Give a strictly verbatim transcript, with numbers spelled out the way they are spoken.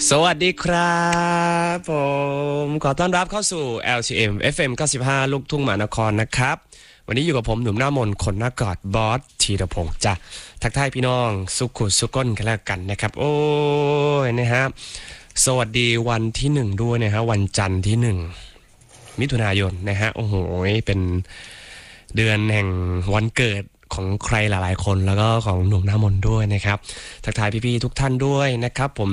สวัสดีครับผมขอต้อนรับเข้าสู่ แอล ที เอ็ม เอฟ เอ็ม เก้าสิบห้า ลูกทุ่งมหานครนะครับวันนี้อยู่กับผมหนุ่มหน้ามนต์คนหน้ากอดบอสธีรพงษ์จ้ะทักทายพี่น้องสุขุสุก้นกันแล้วกันนะครับโอ้ยนะฮะสวัสดีวันที่หนึ่งด้วยนะฮะวันจันทร์ที่หนึ่งมิถุนายนนะฮะโอ้โหเป็นเดือนแห่งวันเกิดของใครหลายๆคนแล้วก็ของหนุ่มหน้ามนต์ด้วยนะครับทักทายพี่ๆทุกท่านด้วยนะครับผม